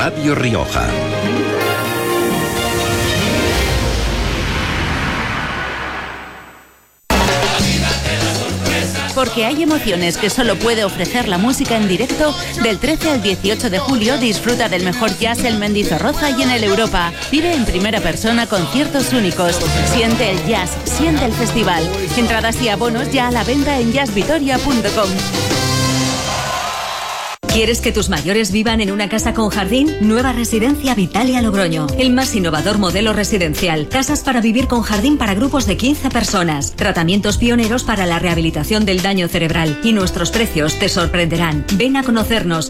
Radio Rioja. Porque hay emociones que solo puede ofrecer la música en directo. Del 13 al 18 de julio disfruta del mejor jazz en Mendizorroza y en el Europa. Vive en primera persona conciertos únicos. Siente el jazz, siente el festival. Entradas y abonos ya a la venta en jazzvitoria.com. ¿Quieres que tus mayores vivan en una casa con jardín? Nueva Residencia Vitalia Logroño. El más innovador modelo residencial. Casas para vivir con jardín para grupos de 15 personas. Tratamientos pioneros para la rehabilitación del daño cerebral. Y nuestros precios te sorprenderán. Ven a conocernos.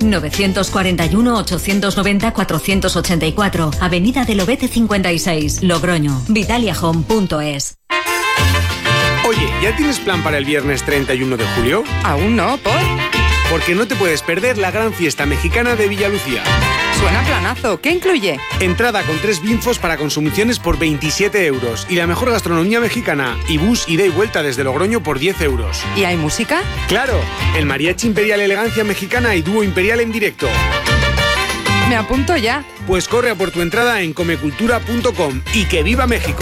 941-890-484. Avenida del Lobete 56, Logroño. vitaliahome.es. Oye, ¿ya tienes plan para el viernes 31 de julio? Aún no, ¿por? Porque no te puedes perder la gran fiesta mexicana de Villalucía. Suena planazo. ¿Qué incluye? Entrada con 3 binfos para consumiciones por 27 euros. Y la mejor gastronomía mexicana. Y bus ida y vuelta desde Logroño por 10 euros. ¿Y hay música? ¡Claro! El Mariachi Imperial Elegancia Mexicana y Dúo Imperial en directo. Me apunto ya. Pues corre a por tu entrada en comecultura.com. ¡Y que viva México!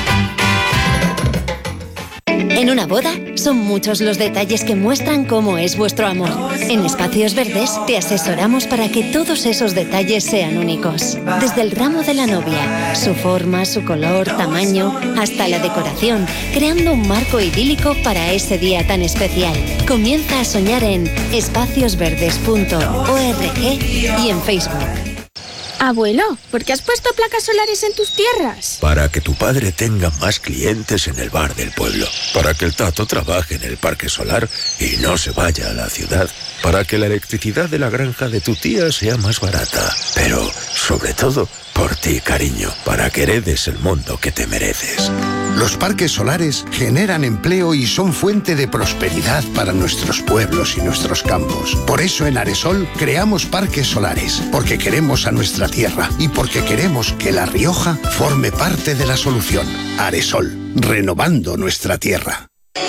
En una boda, son muchos los detalles que muestran cómo es vuestro amor. En Espacios Verdes te asesoramos para que todos esos detalles sean únicos. Desde el ramo de la novia, su forma, su color, tamaño, hasta la decoración, creando un marco idílico para ese día tan especial. Comienza a soñar en espaciosverdes.org y en Facebook. Abuelo, ¿por qué has puesto placas solares en tus tierras? Para que tu padre tenga más clientes en el bar del pueblo. Para que el Tato trabaje en el parque solar y no se vaya a la ciudad. Para que la electricidad de la granja de tu tía sea más barata. Pero, sobre todo, por ti, cariño. Para que heredes el mundo que te mereces. Los parques solares generan empleo y son fuente de prosperidad para nuestros pueblos y nuestros campos. Por eso en Aresol creamos parques solares, porque queremos a nuestra tierra y porque queremos que La Rioja forme parte de la solución. Aresol, renovando nuestra tierra.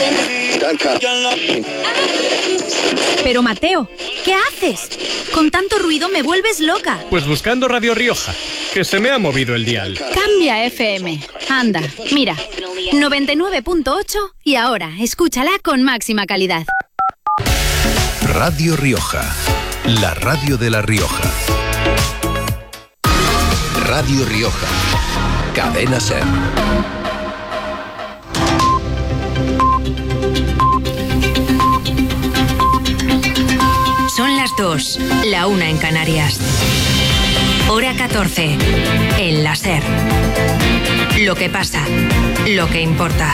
Pero Mateo, ¿qué haces? Con tanto ruido me vuelves loca. Pues buscando Radio Rioja, que se me ha movido el dial. Cambia FM. Anda, mira, 99.8 y ahora escúchala con máxima calidad. Radio Rioja, la radio de La Rioja. Radio Rioja, Cadena SER. Son las 2, la 1 en Canarias. Hora 14, en la SER. Lo que pasa, lo que importa.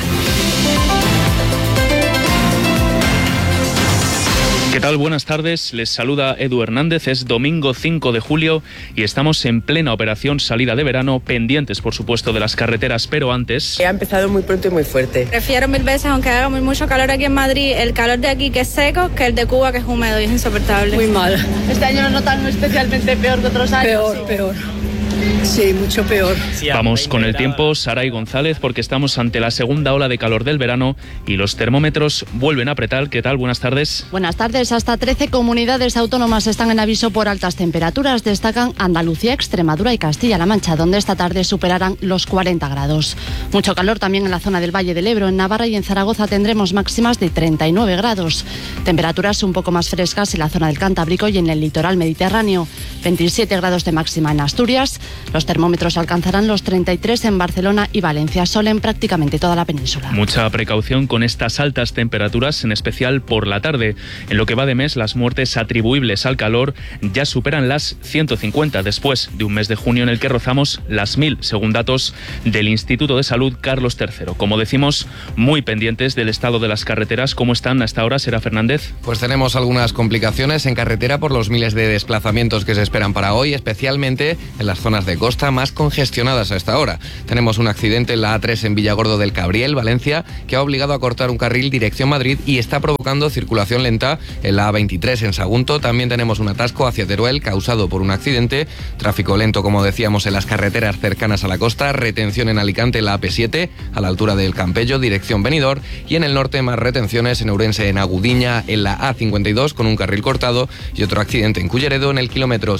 ¿Qué tal? Buenas tardes, les saluda Edu Hernández, es domingo 5 de julio y estamos en plena operación salida de verano, pendientes por supuesto de las carreteras, pero antes... Ha empezado muy pronto y muy fuerte. Prefiero 1000 veces, aunque haga mucho calor aquí en Madrid, el calor de aquí que es seco, que el de Cuba que es húmedo y es insoportable. Muy mal. Este año lo notan especialmente peor que otros años. Peor. Sí, mucho peor. Vamos con el tiempo, Saray González, porque estamos ante la segunda ola de calor del verano y los termómetros vuelven a apretar. ¿Qué tal? Buenas tardes. Buenas tardes. Hasta 13 comunidades autónomas están en aviso por altas temperaturas. Destacan Andalucía, Extremadura y Castilla-La Mancha, donde esta tarde superarán los 40 grados. Mucho calor también en la zona del Valle del Ebro. En Navarra y en Zaragoza tendremos máximas de 39 grados. Temperaturas un poco más frescas en la zona del Cantábrico y en el litoral mediterráneo. 27 grados de máxima en Asturias. Los termómetros alcanzarán los 33 en Barcelona y Valencia, sol en prácticamente toda la península. Mucha precaución con estas altas temperaturas, en especial por la tarde. En lo que va de mes, las muertes atribuibles al calor ya superan las 150, después de un mes de junio en el que rozamos las 1000, según datos del Instituto de Salud Carlos III. Como decimos, muy pendientes del estado de las carreteras. ¿Cómo están hasta ahora, Sera Fernández? Pues tenemos algunas complicaciones en carretera por los miles de desplazamientos que se esperan para hoy, especialmente en las zonas de costa más congestionadas a esta hora. Tenemos un accidente en la A3 en Villagordo del Cabriel, Valencia, que ha obligado a cortar un carril dirección Madrid y está provocando circulación lenta en la A23 en Sagunto. También tenemos un atasco hacia Teruel causado por un accidente. Tráfico lento, como decíamos, en las carreteras cercanas a la costa. Retención en Alicante en la AP7 a la altura del Campello, dirección Benidorm. Y en el norte más retenciones en Ourense, en Agudiña, en la A52 con un carril cortado y otro accidente en Culleredo en el kilómetro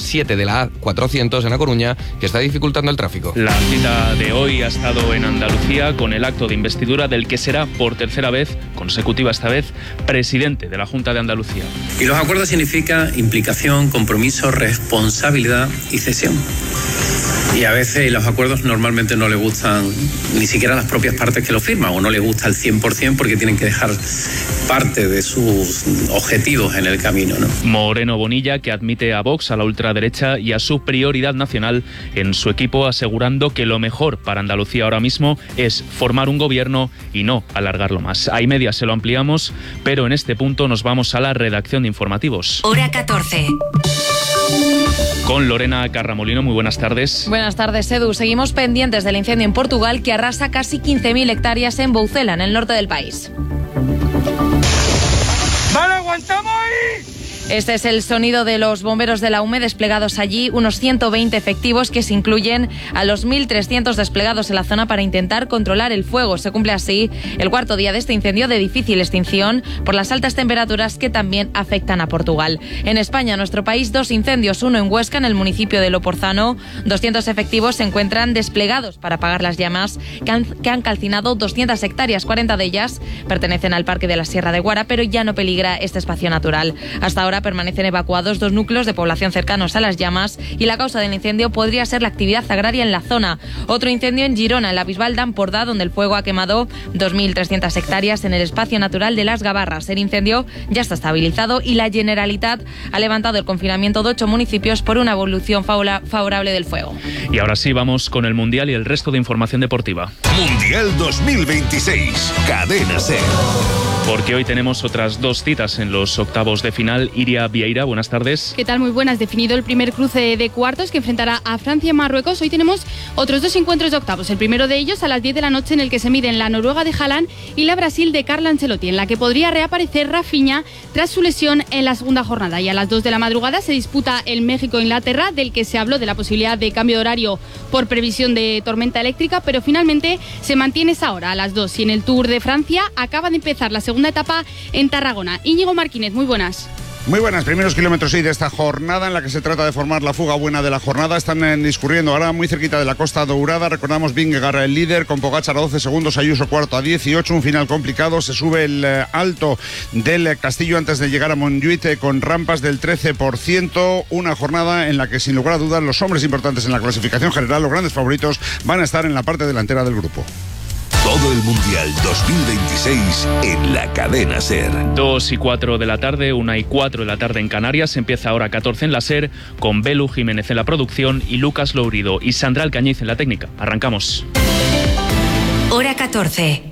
7 de la A400 en La Coruña, que está dificultando el tráfico. La cita de hoy ha estado en Andalucía con el acto de investidura del que será por tercera vez, consecutiva esta vez, presidente de la Junta de Andalucía. Y los acuerdos significan implicación, compromiso, responsabilidad y cesión. Y a veces los acuerdos normalmente no le gustan ni siquiera a las propias partes que lo firman, o no le gusta al 100% porque tienen que dejar parte de sus objetivos en el camino, ¿no? Moreno Bonilla, que admite a Vox, a la ultraderecha y a su prioridad nacional en su equipo, asegurando que lo mejor para Andalucía ahora mismo es formar un gobierno y no alargarlo más. A media se lo ampliamos, pero en este punto nos vamos a la redacción de informativos. Hora 14. Con Lorena Carramolino, muy buenas tardes. Buenas tardes, Edu. Seguimos pendientes del incendio en Portugal que arrasa casi 15.000 hectáreas en Boucela, en el norte del país. ¡Vale, aguantamos ahí! Este es el sonido de los bomberos de la UME desplegados allí, unos 120 efectivos que se incluyen a los 1.300 desplegados en la zona para intentar controlar el fuego. Se cumple así el cuarto día de este incendio de difícil extinción por las altas temperaturas que también afectan a Portugal. En España, nuestro país, 2 incendios, uno en Huesca, en el municipio de Loporzano. 200 efectivos se encuentran desplegados para apagar las llamas que han calcinado 200 hectáreas. 40 de ellas pertenecen al Parque de la Sierra de Guara, pero ya no peligra este espacio natural. Hasta ahora permanecen evacuados 2 núcleos de población cercanos a las llamas y la causa del incendio podría ser la actividad agraria en la zona. Otro incendio en Girona, en la Bisbal d'Empordà, donde el fuego ha quemado 2.300 hectáreas en el espacio natural de Las Gavarras. El incendio ya está estabilizado y la Generalitat ha levantado el confinamiento de 8 municipios por una evolución favorable del fuego. Y ahora sí, vamos con el Mundial y el resto de información deportiva. Mundial 2026, Cadena SER. Porque hoy tenemos otras 2 citas en los octavos de final. Iria Vieira, buenas tardes. ¿Qué tal? Muy buenas. Definido el primer cruce de cuartos que enfrentará a Francia y Marruecos. Hoy tenemos otros 2 encuentros de octavos. El primero de ellos a las 10 de la noche, en el que se miden la Noruega de Haaland y la Brasil de Carlo Ancelotti, en la que podría reaparecer Rafinha tras su lesión en la segunda jornada. Y a las 2 de la madrugada se disputa el México-Inglaterra, del que se habló de la posibilidad de cambio de horario por previsión de tormenta eléctrica, pero finalmente se mantiene esa hora a las 2. Y en el Tour de Francia acaba de empezar la segunda etapa en Tarragona. Íñigo Martínez, muy buenas. Muy buenas, primeros kilómetros de esta jornada en la que se trata de formar la fuga buena de la jornada. Están discurriendo ahora muy cerquita de la Costa Dourada. Recordamos Vingegaard el líder, con Pogačar a 12 segundos, Ayuso cuarto a 18, un final complicado. Se sube el alto del Castillo antes de llegar a Montjuïc con rampas del 13%. Una jornada en la que sin lugar a dudas los hombres importantes en la clasificación general, los grandes favoritos, van a estar en la parte delantera del grupo. Todo el Mundial 2026 en la Cadena SER. 2 y 4 de la tarde, 1 y 4 de la tarde en Canarias. Empieza ahora 14 en la SER, con Belu Jiménez en la producción y Lucas Lourido y Sandra Alcañiz en la técnica. Arrancamos. Hora 14.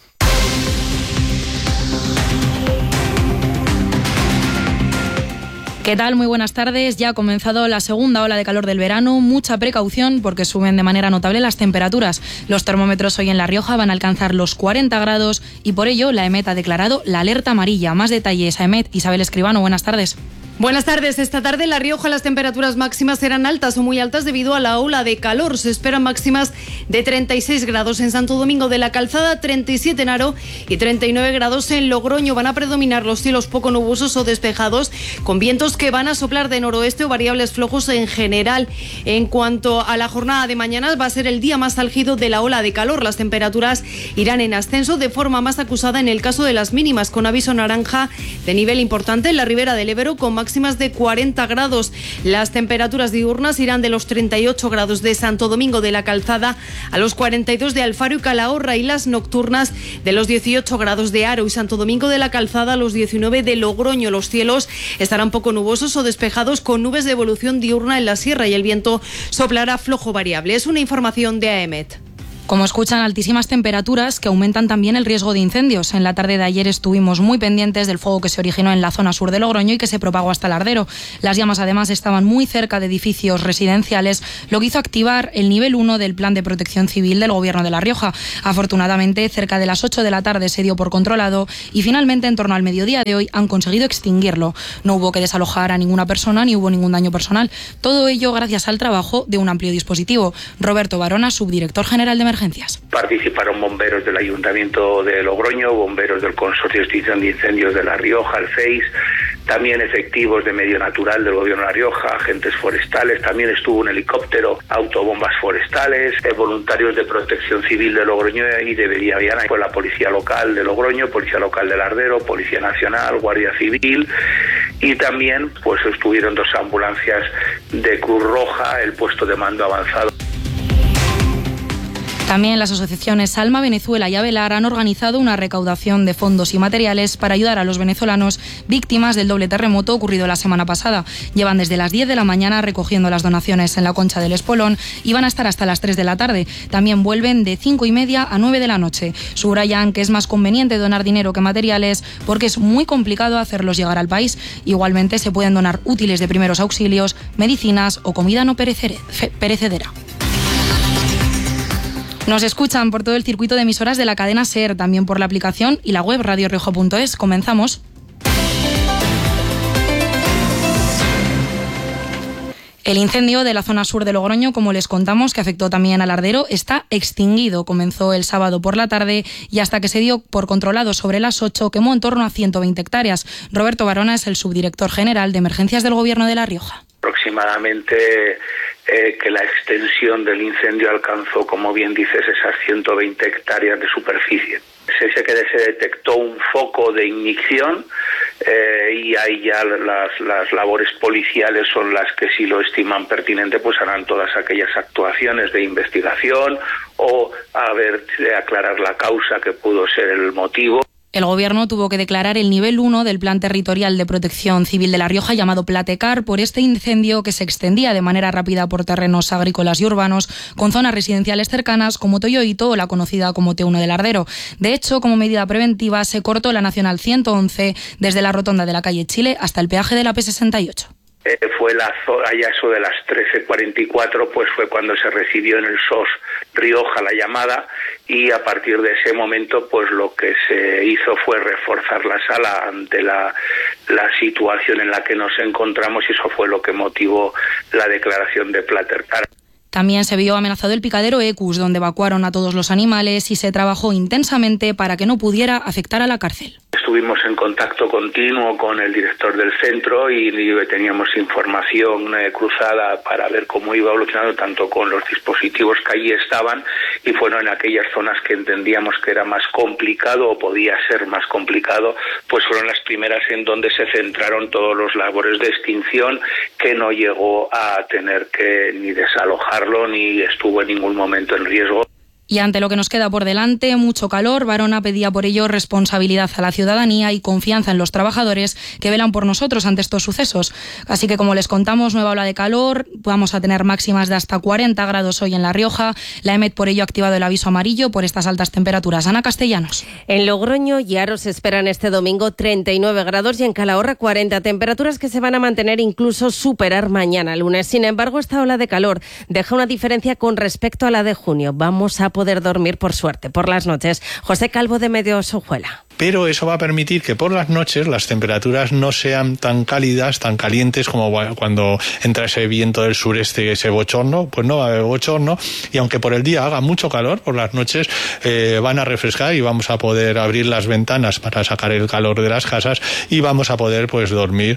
¿Qué tal? Muy buenas tardes. Ya ha comenzado la segunda ola de calor del verano. Mucha precaución porque suben de manera notable las temperaturas. Los termómetros hoy en La Rioja van a alcanzar los 40 grados y por ello la EMET ha declarado la alerta amarilla. Más detalles a EMET. Isabel Escribano, buenas tardes. Buenas tardes. Esta tarde en La Rioja las temperaturas máximas serán altas o muy altas debido a la ola de calor. Se esperan máximas de 36 grados en Santo Domingo de la Calzada, 37 en Haro y 39 grados en Logroño. Van a predominar los cielos poco nubosos o despejados, con vientos que van a soplar de noroeste o variables flojos en general. En cuanto a la jornada de mañana, va a ser el día más álgido de la ola de calor. Las temperaturas irán en ascenso de forma más acusada en el caso de las mínimas, con aviso naranja de nivel importante en la ribera del Ebro, con máximas de 40 grados. Las temperaturas diurnas irán de los 38 grados de Santo Domingo de la Calzada a los 42 de Alfaro y Calahorra, y las nocturnas de los 18 grados de Haro y Santo Domingo de la Calzada a los 19 de Logroño. Los cielos estarán poco nubosos o despejados, con nubes de evolución diurna en la sierra, y el viento soplará flojo variable. Es una información de AEMET. Como escuchan, altísimas temperaturas que aumentan también el riesgo de incendios. En la tarde de ayer estuvimos muy pendientes del fuego que se originó en la zona sur de Logroño y que se propagó hasta Lardero. Las llamas además estaban muy cerca de edificios residenciales, lo que hizo activar el nivel 1 del Plan de Protección Civil del Gobierno de La Rioja. Afortunadamente, cerca de las 8 de la tarde se dio por controlado y finalmente en torno al mediodía de hoy han conseguido extinguirlo. No hubo que desalojar a ninguna persona ni hubo ningún daño personal. Todo ello gracias al trabajo de un amplio dispositivo. Roberto Barona, subdirector general de Emergencias. Participaron bomberos del Ayuntamiento de Logroño, bomberos del Consorcio de Extinción de Incendios de La Rioja, el FEIS, también efectivos de Medio Natural del Gobierno de La Rioja, agentes forestales, también estuvo un helicóptero, autobombas forestales, voluntarios de Protección Civil de Logroño y de Villaviana, con la Policía Local de Logroño, Policía Local de Lardero, Policía Nacional, Guardia Civil, y también pues estuvieron 2 ambulancias de Cruz Roja, el puesto de mando avanzado. También las asociaciones Alma, Venezuela y Avelar han organizado una recaudación de fondos y materiales para ayudar a los venezolanos víctimas del doble terremoto ocurrido la semana pasada. Llevan desde las 10 de la mañana recogiendo las donaciones en la Concha del Espolón y van a estar hasta las 3 de la tarde. También vuelven de 5:30 a 9 de la noche. Subrayan que es más conveniente donar dinero que materiales porque es muy complicado hacerlos llegar al país. Igualmente se pueden donar útiles de primeros auxilios, medicinas o comida no perecedera. Nos escuchan por todo el circuito de emisoras de la cadena SER, también por la aplicación y la web radiorioja.es. Comenzamos. El incendio de la zona sur de Logroño, como les contamos, que afectó también al Lardero, está extinguido. Comenzó el sábado por la tarde y hasta que se dio por controlado sobre las 8 quemó en torno a 120 hectáreas. Roberto Barona es el subdirector general de Emergencias del Gobierno de La Rioja. Aproximadamente que la extensión del incendio alcanzó, como bien dices, esas 120 hectáreas de superficie. Se detectó un foco de ignición y ahí ya las labores policiales son las que, si lo estiman pertinente, pues harán todas aquellas actuaciones de investigación o aclarar la causa que pudo ser el motivo. El Gobierno tuvo que declarar el nivel 1 del Plan Territorial de Protección Civil de La Rioja, llamado Platecar, por este incendio que se extendía de manera rápida por terrenos agrícolas y urbanos, con zonas residenciales cercanas como Toyoito o la conocida como T1 del Lardero. De hecho, como medida preventiva, se cortó la Nacional 111 desde la rotonda de la calle Chile hasta el peaje de la P68. Fue allá eso de las 13:44, pues fue cuando se recibió en el SOS Rioja la llamada, y a partir de ese momento pues lo que se hizo fue reforzar la sala ante la situación en la que nos encontramos, y eso fue lo que motivó la declaración de Platecar. También se vio amenazado el picadero Ecus, donde evacuaron a todos los animales y se trabajó intensamente para que no pudiera afectar a la cárcel. Estuvimos en contacto continuo con el director del centro y teníamos información cruzada para ver cómo iba evolucionando, tanto con los dispositivos que allí estaban, y fueron en aquellas zonas que entendíamos que era más complicado o podía ser más complicado, pues fueron las primeras en donde se centraron todos los labores de extinción, que no llegó a tener que ni desalojarlo ni estuvo en ningún momento en riesgo. Y ante lo que nos queda por delante, mucho calor, Barona pedía por ello responsabilidad a la ciudadanía y confianza en los trabajadores que velan por nosotros ante estos sucesos. Así que, como les contamos, nueva ola de calor, vamos a tener máximas de hasta 40 grados hoy en La Rioja. La EMET por ello ha activado el aviso amarillo por estas altas temperaturas. Ana Castellanos. En Logroño y Haro se esperan este domingo 39 grados y en Calahorra 40, temperaturas que se van a mantener, incluso superar mañana lunes. Sin embargo, esta ola de calor deja una diferencia con respecto a la de junio. Vamos a poder dormir, por suerte, por las noches. José Calvo de Mediosojuela. Pero eso va a permitir que por las noches las temperaturas no sean tan cálidas, tan calientes como cuando entra ese viento del sureste, ese bochorno. Pues no va a haber bochorno, y aunque por el día haga mucho calor, por las noches van a refrescar y vamos a poder abrir las ventanas para sacar el calor de las casas y vamos a poder pues dormir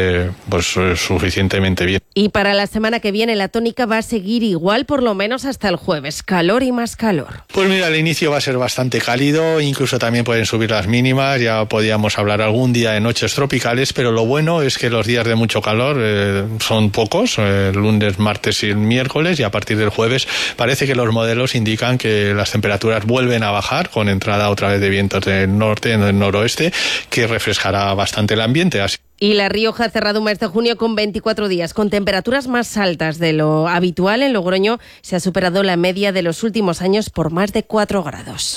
suficientemente bien. Y para la semana que viene la tónica va a seguir igual, por lo menos hasta el jueves. Calor y más calor. Pues mira, el inicio va a ser bastante cálido, incluso también pueden subir las mínimas, ya podíamos hablar algún día de noches tropicales, pero lo bueno es que los días de mucho calor son pocos, el lunes, martes y el miércoles, y a partir del jueves parece que los modelos indican que las temperaturas vuelven a bajar, con entrada otra vez de vientos del norte, del noroeste, que refrescará bastante el ambiente. Y La Rioja ha cerrado un mes de junio con 24 días, con temperaturas más altas de lo habitual. En Logroño se ha superado la media de los últimos años por más de 4 grados.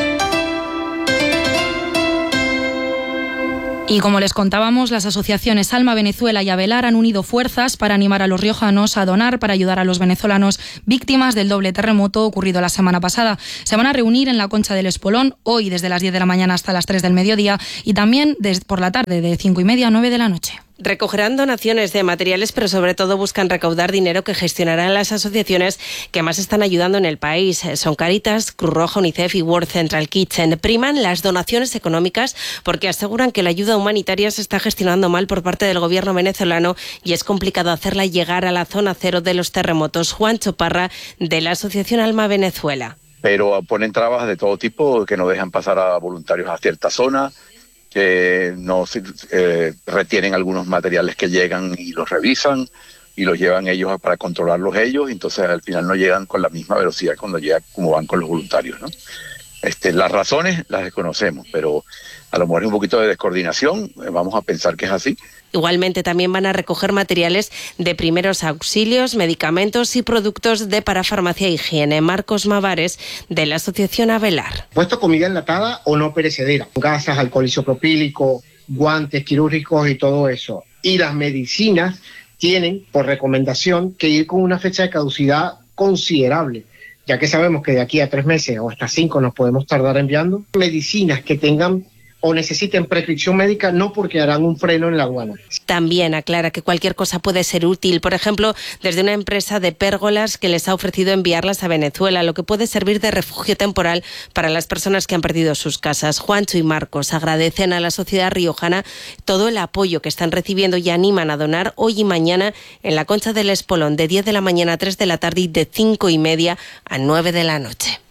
Y como les contábamos, las asociaciones Alma, Venezuela y Avelar han unido fuerzas para animar a los riojanos a donar para ayudar a los venezolanos víctimas del doble terremoto ocurrido la semana pasada. Se van a reunir en la Concha del Espolón hoy desde las 10 de la mañana hasta las 3 del mediodía y también por la tarde de 5:30 a 9 de la noche. Recogerán donaciones de materiales, pero sobre todo buscan recaudar dinero que gestionarán las asociaciones que más están ayudando en el país. Son Cáritas, Cruz Roja, UNICEF y World Central Kitchen. Priman las donaciones económicas porque aseguran que la ayuda humanitaria se está gestionando mal por parte del gobierno venezolano y es complicado hacerla llegar a la zona cero de los terremotos. Juan Choparra, de la Asociación Alma Venezuela. Pero ponen trabas de todo tipo que no dejan pasar a voluntarios a cierta zona, que no retienen algunos materiales que llegan y los revisan y los llevan ellos para controlarlos ellos, y entonces al final no llegan con la misma velocidad cuando llegan como van con los voluntarios, ¿no? Las razones las desconocemos, pero a lo mejor es un poquito de descoordinación, vamos a pensar que es así. Igualmente también van a recoger materiales de primeros auxilios, medicamentos y productos de parafarmacia e higiene. Marcos Mavares, de la Asociación Avelar. Puesto comida enlatada o no perecedera, gasas, alcohol isopropílico, guantes quirúrgicos y todo eso. Y las medicinas tienen, por recomendación, que ir con una fecha de caducidad considerable, ya que sabemos que de aquí a 3 meses o hasta 5 nos podemos tardar enviando medicinas que tengan o necesiten prescripción médica, no porque harán un freno en la aduana. También aclara que cualquier cosa puede ser útil, por ejemplo, desde una empresa de pérgolas que les ha ofrecido enviarlas a Venezuela, lo que puede servir de refugio temporal para las personas que han perdido sus casas. Juancho y Marcos agradecen a la sociedad riojana todo el apoyo que están recibiendo y animan a donar hoy y mañana en la Concha del Espolón, de 10 de la mañana a 3 de la tarde y de 5:30 a 9 de la noche.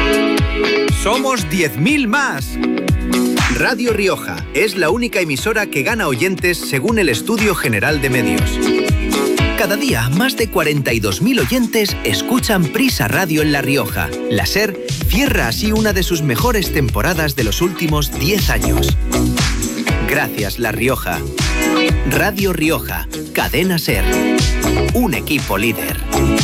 Somos 10.000 más. Radio Rioja es la única emisora que gana oyentes según el Estudio General de Medios. Cada día, más de 42.000 oyentes escuchan Prisa Radio en La Rioja. La SER cierra así una de sus mejores temporadas de los últimos 10 años. Gracias, La Rioja. Radio Rioja, Cadena SER. Un equipo líder.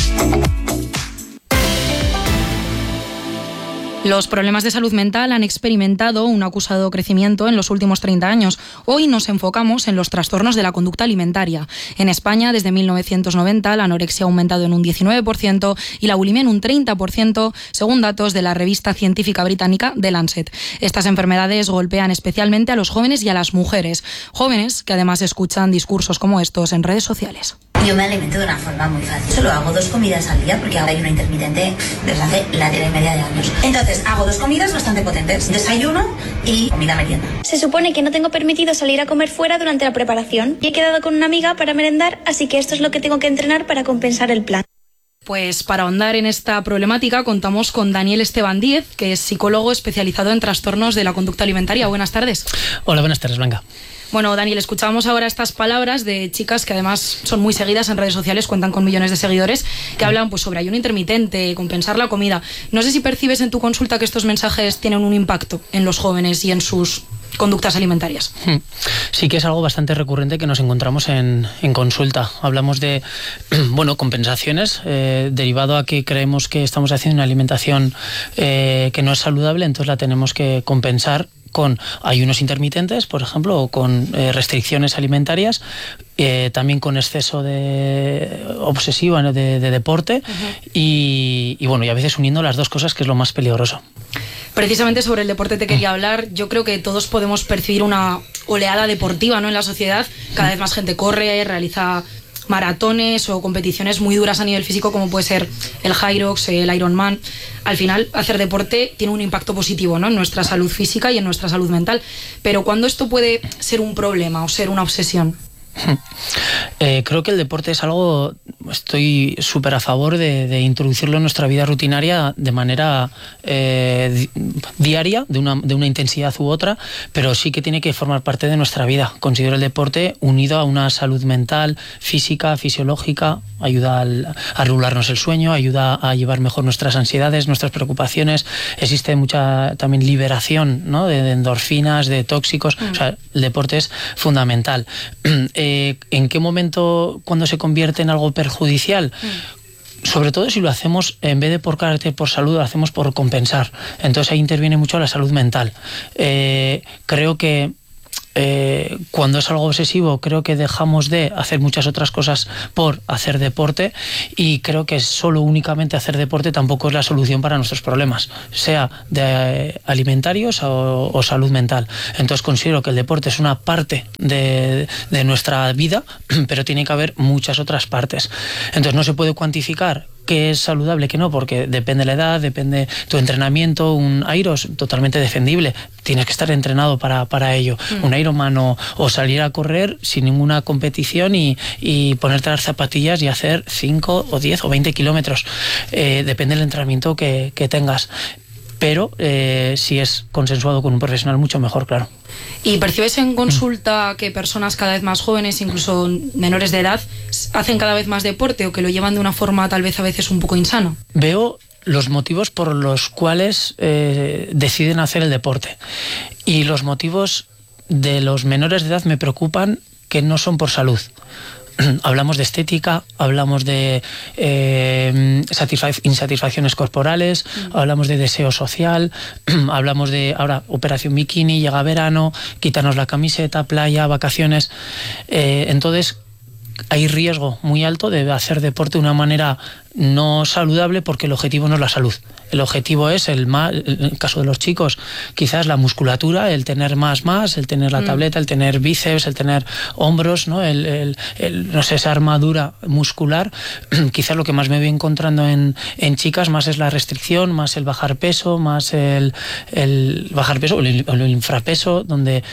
Los problemas de salud mental han experimentado un acusado crecimiento en los últimos 30 años. Hoy nos enfocamos en los trastornos de la conducta alimentaria. En España, desde 1990, la anorexia ha aumentado en un 19% y la bulimia en un 30%, según datos de la revista científica británica The Lancet. Estas enfermedades golpean especialmente a los jóvenes y a las mujeres. Jóvenes que además escuchan discursos como estos en redes sociales. Yo me alimento de una forma muy fácil. Solo hago 2 comidas al día porque ahora hay una intermitente desde hace la 1,5 de años. Entonces hago 2 comidas bastante potentes. Desayuno y comida merienda. Se supone que no tengo permitido salir a comer fuera durante la preparación. Y he quedado con una amiga para merendar, así que esto es lo que tengo que entrenar para compensar el plan. Pues para ahondar en esta problemática contamos con Daniel Esteban Díez, que es psicólogo especializado en trastornos de la conducta alimentaria. Buenas tardes. Hola, buenas tardes, Blanca. Bueno, Daniel, escuchábamos ahora estas palabras de chicas que además son muy seguidas en redes sociales, cuentan con millones de seguidores, que hablan pues sobre ayuno intermitente, compensar la comida. No sé si percibes en tu consulta que estos mensajes tienen un impacto en los jóvenes y en sus conductas alimentarias. Sí que es algo bastante recurrente que nos encontramos en consulta. Hablamos de compensaciones derivado a que creemos que estamos haciendo una alimentación que no es saludable, entonces la tenemos que compensar con ayunos intermitentes, por ejemplo, o con restricciones alimentarias, también con exceso obsesivo de deporte, y a veces uniendo las dos cosas, que es lo más peligroso. Precisamente sobre el deporte te quería hablar. Yo creo que todos podemos percibir una oleada deportiva, ¿no?, en la sociedad. Cada vez más gente corre, realiza maratones o competiciones muy duras a nivel físico, como puede ser el Hyrox, el Ironman. Al final, hacer deporte tiene un impacto positivo, ¿no?, en nuestra salud física y en nuestra salud mental. Pero ¿cuándo esto puede ser un problema o ser una obsesión? Creo que el deporte es algo, estoy súper a favor de introducirlo en nuestra vida rutinaria de manera diaria, de una intensidad u otra, pero sí que tiene que formar parte de nuestra vida. Considero el deporte unido a una salud mental, física, fisiológica, ayuda a regularnos el sueño, ayuda a llevar mejor nuestras ansiedades, nuestras preocupaciones. Existe mucha también liberación, ¿no?, de endorfinas, de tóxicos. O sea, el deporte es fundamental. ¿En qué momento, cuando se convierte en algo perjudicial? Sobre todo si lo hacemos, en vez de por carácter, por salud, lo hacemos por compensar. Entonces ahí interviene mucho la salud mental. Creo que cuando es algo obsesivo, creo que dejamos de hacer muchas otras cosas por hacer deporte, y creo que solo únicamente hacer deporte tampoco es la solución para nuestros problemas, sea de alimentarios o salud mental. Entonces considero que el deporte es una parte de nuestra vida, pero tiene que haber muchas otras partes. Entonces no se puede cuantificar qué es saludable, qué no, porque depende la edad, depende tu entrenamiento. Un Iros totalmente defendible, tienes que estar entrenado para ello. Un Ironman o salir a correr sin ninguna competición y ponerte las zapatillas y hacer 5 o 10 o 20 kilómetros. Depende del entrenamiento que tengas. Pero si es consensuado con un profesional, mucho mejor, claro. ¿Y percibes en consulta que personas cada vez más jóvenes, incluso menores de edad, hacen cada vez más deporte o que lo llevan de una forma tal vez a veces un poco insana? Veo los motivos por los cuales deciden hacer el deporte. Y los motivos de los menores de edad me preocupan, que no son por salud. Hablamos de estética, hablamos de insatisfacciones corporales, hablamos de deseo social, hablamos de ahora operación bikini, llega verano, quitarnos la camiseta, playa, vacaciones. Entonces hay riesgo muy alto de hacer deporte de una manera no saludable, porque el objetivo no es la salud. El objetivo es, en el caso de los chicos, quizás la musculatura, el tener más, el tener la tableta, el tener bíceps, el tener hombros, ¿no? No sé, esa armadura muscular. Quizás lo que más me voy encontrando en chicas más es la restricción, más el bajar peso, más el bajar peso o el infrapeso, donde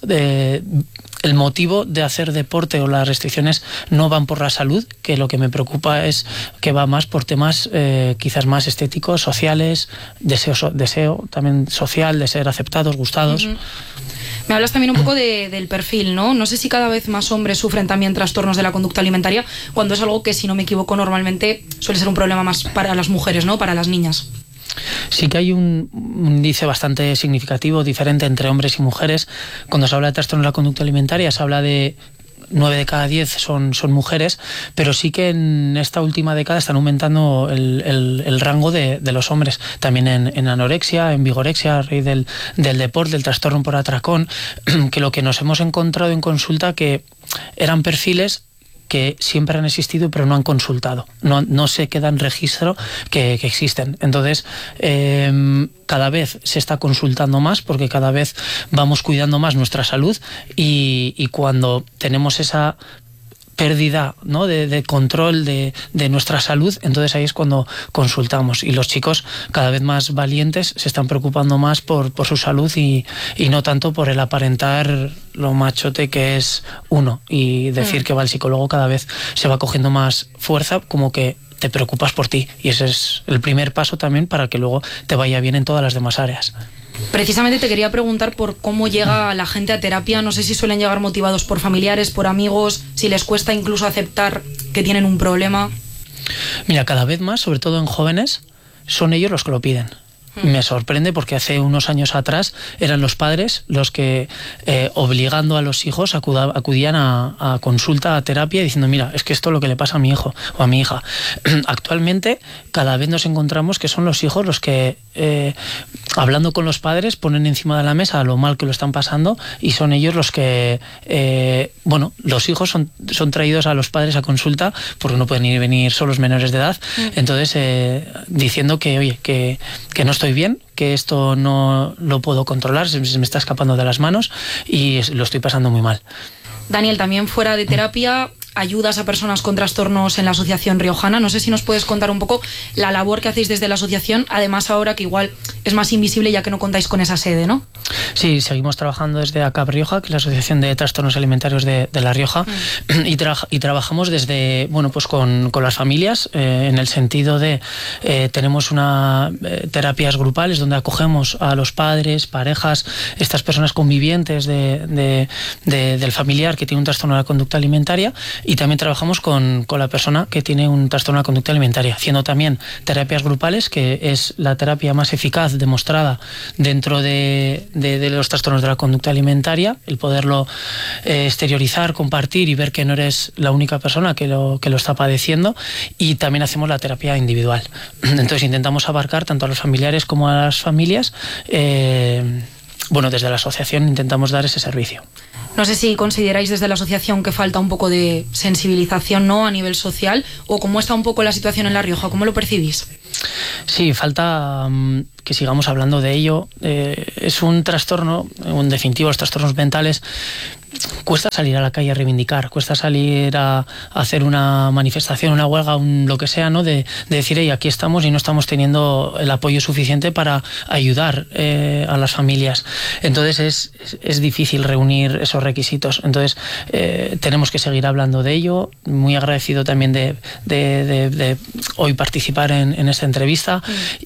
el motivo de hacer deporte o las restricciones no van por la salud, que lo que me preocupa es que va más por temas quizás más estéticos, sociales, deseo también social, de ser aceptados, gustados. Me hablas también un poco del perfil, ¿no? No sé si cada vez más hombres sufren también trastornos de la conducta alimentaria, cuando es algo que, si no me equivoco, normalmente suele ser un problema más para las mujeres, ¿no? Para las niñas. Sí que hay un índice bastante significativo, diferente entre hombres y mujeres. Cuando se habla de trastorno de la conducta alimentaria, se habla de 9 de cada 10 son mujeres, pero sí que en esta última década están aumentando el rango de los hombres, también en anorexia, en vigorexia, a raíz del deporte, del trastorno por atracón, que lo que nos hemos encontrado en consulta, que eran perfiles que siempre han existido pero no han consultado, no se queda en registro que existen. Entonces cada vez se está consultando más, porque cada vez vamos cuidando más nuestra salud, y cuando tenemos esa pérdida, ¿no?, de control de nuestra salud, entonces ahí es cuando consultamos. Y los chicos, cada vez más valientes, se están preocupando más por su salud y no tanto por el aparentar lo machote que es uno, y decir que va al psicólogo cada vez se va cogiendo más fuerza, como que te preocupas por ti, y ese es el primer paso también para que luego te vaya bien en todas las demás áreas. Precisamente te quería preguntar por cómo llega la gente a terapia. No sé si suelen llegar motivados por familiares, por amigos, si les cuesta incluso aceptar que tienen un problema. Mira, cada vez más, sobre todo en jóvenes, son ellos los que lo piden. Me sorprende, porque hace unos años atrás eran los padres los que, obligando a los hijos, acudían a consulta, a terapia, diciendo: mira, es que esto es lo que le pasa a mi hijo o a mi hija. Actualmente cada vez nos encontramos que son los hijos los que, hablando con los padres, ponen encima de la mesa lo mal que lo están pasando, y son ellos los que, los hijos son traídos a los padres a consulta, porque no pueden venir solos menores de edad. Entonces diciendo que, oye, que no estoy bien, que esto no lo puedo controlar, se me está escapando de las manos y lo estoy pasando muy mal. Daniel, también fuera de terapia, ayudas a personas con trastornos en la Asociación Riojana. No sé si nos puedes contar un poco la labor que hacéis desde la asociación, además ahora que igual es más invisible ya que no contáis con esa sede, ¿no? Sí, seguimos trabajando desde ACAP Rioja, que es la Asociación de Trastornos Alimentarios de La Rioja, y trabajamos desde, pues con las familias, en el sentido de tenemos terapias grupales donde acogemos a los padres, parejas, estas personas convivientes del familiar que tiene un trastorno de la conducta alimentaria, y también trabajamos con la persona que tiene un trastorno de la conducta alimentaria, haciendo también terapias grupales, que es la terapia más eficaz demostrada dentro de los trastornos de la conducta alimentaria, el poderlo exteriorizar, compartir y ver que no eres la única persona que lo está padeciendo. Y también hacemos la terapia individual. Entonces intentamos abarcar tanto a los familiares como a las familias, bueno, desde la asociación intentamos dar ese servicio. No sé si consideráis desde la asociación que falta un poco de sensibilización, ¿no?, a nivel social, o cómo está un poco la situación en La Rioja, ¿cómo lo percibís? Sí, falta que sigamos hablando de ello. Es un trastorno, en definitiva, los trastornos mentales. Cuesta salir a la calle a reivindicar, cuesta salir a hacer una manifestación, una huelga, lo que sea, ¿no? De decir, hey, aquí estamos y no estamos teniendo el apoyo suficiente para ayudar a las familias. Entonces es difícil reunir esos requisitos. Entonces tenemos que seguir hablando de ello. Muy agradecido también de hoy participar en esta entrevista.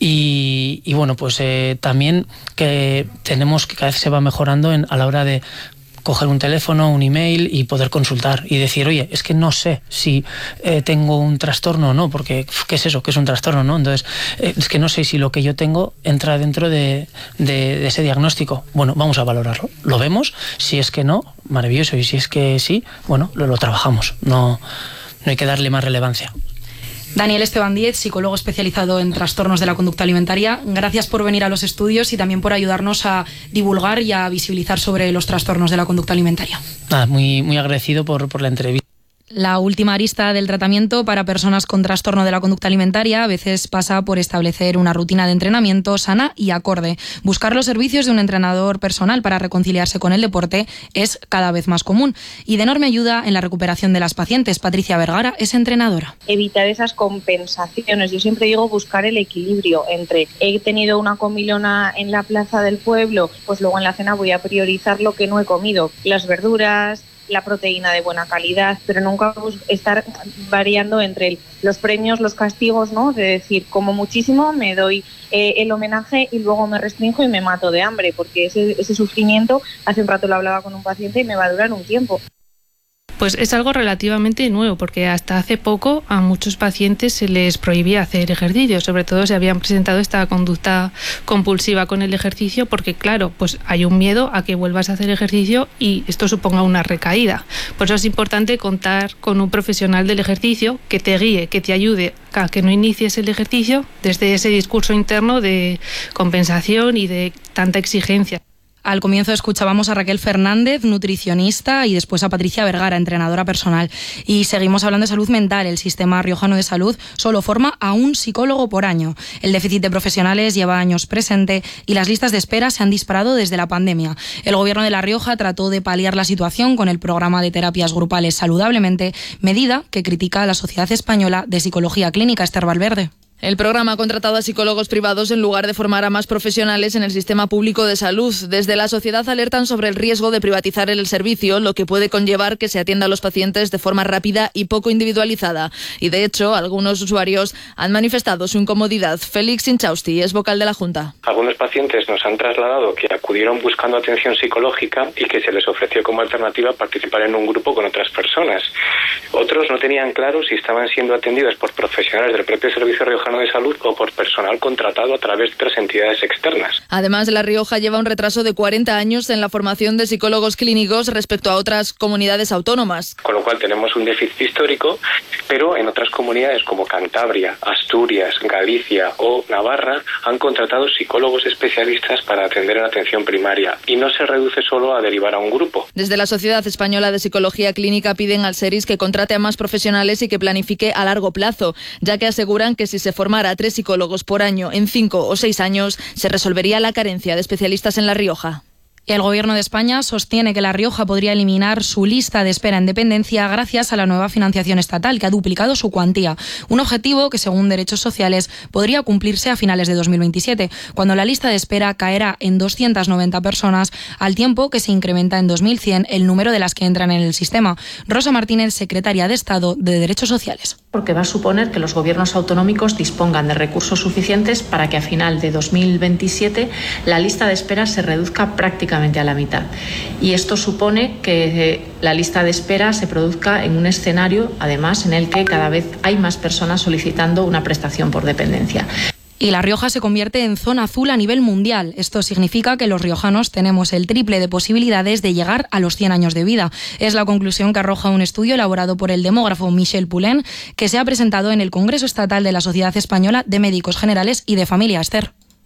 Y bueno, pues también que tenemos que cada vez se va mejorando a la hora de coger un teléfono, un email y poder consultar y decir, oye, es que no sé si tengo un trastorno o no, porque ¿qué es eso? ¿Qué es un trastorno? ¿No? Entonces, es que no sé si lo que yo tengo entra dentro de ese diagnóstico. Bueno, vamos a valorarlo. Lo vemos, si es que no, maravilloso, y si es que sí, bueno, lo trabajamos. No hay que darle más relevancia. Daniel Esteban Díez, psicólogo especializado en trastornos de la conducta alimentaria, gracias por venir a los estudios y también por ayudarnos a divulgar y a visibilizar sobre los trastornos de la conducta alimentaria. Muy, muy agradecido por la entrevista. La última arista del tratamiento para personas con trastorno de la conducta alimentaria a veces pasa por establecer una rutina de entrenamiento sana y acorde. Buscar los servicios de un entrenador personal para reconciliarse con el deporte es cada vez más común y de enorme ayuda en la recuperación de las pacientes. Patricia Vergara es entrenadora. Evitar esas compensaciones. Yo siempre digo buscar el equilibrio entre he tenido una comilona en la plaza del pueblo, pues luego en la cena voy a priorizar lo que no he comido, las verduras, la proteína de buena calidad, pero nunca estar variando entre los premios, los castigos, ¿no? De decir, como muchísimo, me doy el homenaje y luego me restringo y me mato de hambre, porque ese sufrimiento, hace un rato lo hablaba con un paciente, y me va a durar un tiempo. Pues es algo relativamente nuevo, porque hasta hace poco a muchos pacientes se les prohibía hacer ejercicio, sobre todo si habían presentado esta conducta compulsiva con el ejercicio, porque claro, pues hay un miedo a que vuelvas a hacer ejercicio y esto suponga una recaída. Por eso es importante contar con un profesional del ejercicio que te guíe, que te ayude a que no inicies el ejercicio desde ese discurso interno de compensación y de tanta exigencia. Al comienzo escuchábamos a Raquel Fernández, nutricionista, y después a Patricia Vergara, entrenadora personal. Y seguimos hablando de salud mental. El sistema riojano de salud solo forma a un psicólogo por año. El déficit de profesionales lleva años presente y las listas de espera se han disparado desde la pandemia. El gobierno de La Rioja trató de paliar la situación con el programa de terapias grupales Saludablemente, medida que critica a la Sociedad Española de Psicología Clínica. Esther Valverde. El programa ha contratado a psicólogos privados en lugar de formar a más profesionales en el sistema público de salud. Desde la sociedad alertan sobre el riesgo de privatizar el servicio, lo que puede conllevar que se atienda a los pacientes de forma rápida y poco individualizada. Y de hecho, algunos usuarios han manifestado su incomodidad. Félix Inchausti es vocal de la Junta. Algunos pacientes nos han trasladado que acudieron buscando atención psicológica y que se les ofreció como alternativa participar en un grupo con otras personas. Otros no tenían claro si estaban siendo atendidos por profesionales del propio Servicio Riojano de Salud o por personal contratado a través de otras entidades externas. Además, La Rioja lleva un retraso de 40 años en la formación de psicólogos clínicos respecto a otras comunidades autónomas. Con lo cual tenemos un déficit histórico, pero en otras comunidades como Cantabria, Asturias, Galicia o Navarra han contratado psicólogos especialistas para atender en atención primaria y no se reduce solo a derivar a un grupo. Desde la Sociedad Española de Psicología Clínica piden al SERIS que contrate a más profesionales y que planifique a largo plazo, ya que aseguran que si se formara a 3 psicólogos por año en 5 o 6 años, se resolvería la carencia de especialistas en La Rioja. El Gobierno de España sostiene que La Rioja podría eliminar su lista de espera en dependencia gracias a la nueva financiación estatal, que ha duplicado su cuantía. Un objetivo que, según Derechos Sociales, podría cumplirse a finales de 2027, cuando la lista de espera caerá en 290 personas, al tiempo que se incrementa en 2100 el número de las que entran en el sistema. Rosa Martínez, secretaria de Estado de Derechos Sociales. Porque va a suponer que los gobiernos autonómicos dispongan de recursos suficientes para que a final de 2027 la lista de espera se reduzca prácticamente a la mitad. Y esto supone que la lista de espera se produzca en un escenario, además, en el que cada vez hay más personas solicitando una prestación por dependencia. Y La Rioja se convierte en zona azul a nivel mundial. Esto significa que los riojanos tenemos el triple de posibilidades de llegar a los 100 años de vida. Es la conclusión que arroja un estudio elaborado por el demógrafo Michel Poulain, que se ha presentado en el Congreso Estatal de la Sociedad Española de Médicos Generales y de Familia. Esther.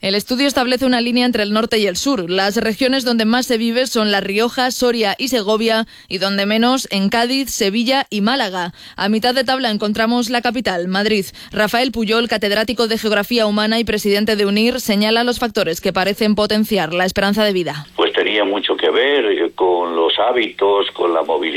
El estudio establece una línea entre el norte y el sur. Las regiones donde más se vive son La Rioja, Soria y Segovia, y donde menos en Cádiz, Sevilla y Málaga. A mitad de tabla encontramos la capital, Madrid. Rafael Puyol, catedrático de Geografía Humana y presidente de UNIR, señala los factores que parecen potenciar la esperanza de vida. Pues tenía mucho que ver con los hábitos, con la movilidad